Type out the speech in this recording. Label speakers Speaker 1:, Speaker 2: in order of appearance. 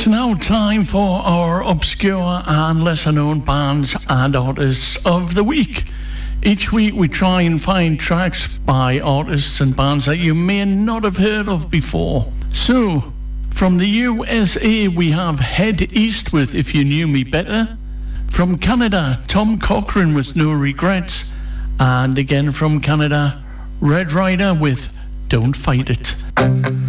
Speaker 1: It's now time for our obscure and lesser known bands and artists of the week. Each week we try and find tracks by artists and bands that you may not have heard of before. So, from the USA we have Head East with If You Knew Me Better. From Canada, Tom Cochrane with No Regrets. And again from Canada, Red Rider with Don't Fight It.